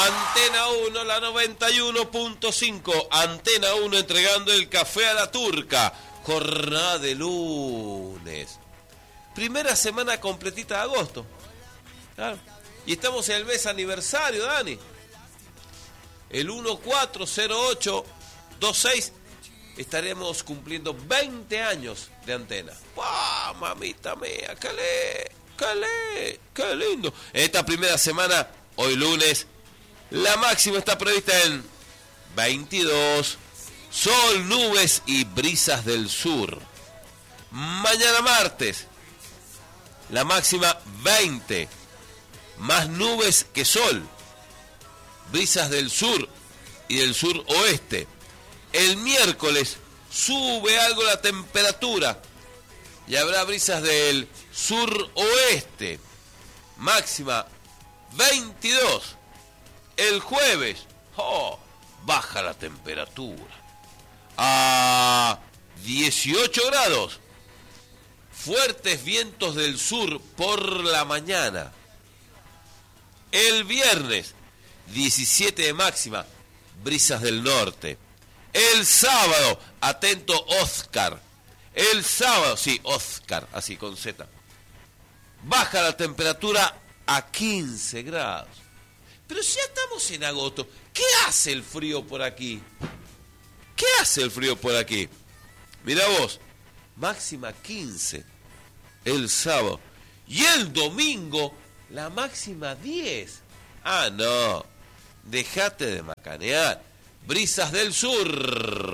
Antena 1, la 91.5. Antena 1 entregando el café a la turca. Jornada de lunes. Primera semana completita de agosto. Claro. Y estamos en el mes aniversario, Dani. El 140826 estaremos cumpliendo 20 años de antena. ¡Wow, mamita mía! ¡Qué lindo! En esta primera semana, hoy lunes, la máxima está prevista en 22. Sol, nubes y brisas del sur. Mañana martes, la máxima 20. Más nubes que sol. Brisas del sur y del sur oeste. El miércoles sube algo la temperatura y habrá brisas del sur oeste. Máxima 22. El jueves, baja la temperatura a 18 grados. Fuertes vientos del sur por la mañana. El viernes, 17 de máxima, brisas del norte. El sábado, atento Oscar. El sábado, sí, Oscar, así con Z. Baja la temperatura a 15 grados. Pero si ya estamos en agosto, ¿qué hace el frío por aquí? ¿Qué hace el frío por aquí? Mira vos, máxima 15 el sábado. Y el domingo, la máxima 10. Ah, no, dejate de macanear. Brisas del sur.